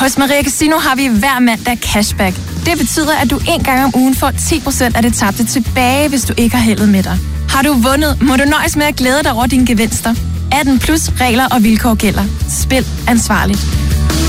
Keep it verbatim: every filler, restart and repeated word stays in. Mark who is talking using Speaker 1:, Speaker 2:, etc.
Speaker 1: Hos Maria Casino har vi hver mandag cashback. Det betyder, at du en gang om ugen får ti procent af det tabte tilbage, hvis du ikke har heldet med dig. Har du vundet, må du nøjes med at glæde dig over dine gevinster. atten plus regler og vilkår gælder. Spil ansvarligt.